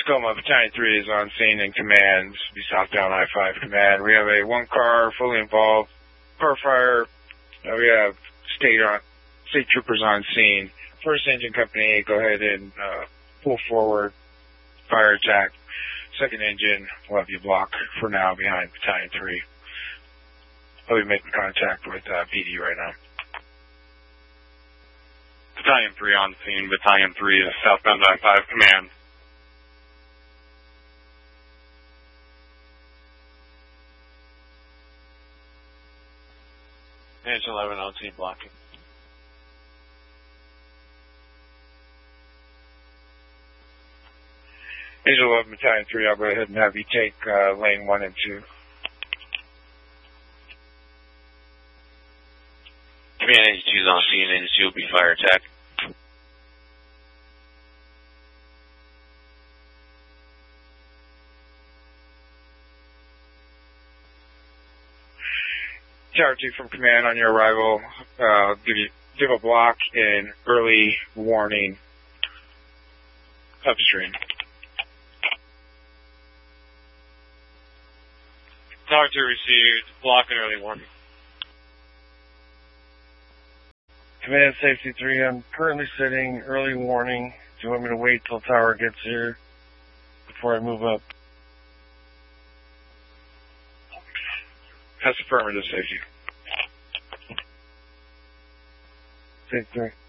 Tacoma, Battalion 3 is on scene in command. Be southbound I-5 command. We have a one car fully involved car fire. We have state troopers on scene. First engine company, go ahead and pull forward, fire attack. Second engine, we'll have you block for now behind Battalion 3. I'll be making contact with BD right now. Battalion 3 on scene. Battalion 3 is southbound I-5 command. Engine 11 on scene blocking. Engine 11, Battalion 3, I'll go ahead and have you take lane 1 and 2. Command Engine 2 is on scene. Engine 2 will be fire attack. Tower 2 from command on your arrival. Give a block in early warning upstream. Tower 2 received. Block and early warning. Command Safety 3, I'm currently sitting early warning. Do you want me to wait till tower gets here before I move up? That's affirmative, Safety. Safety 3.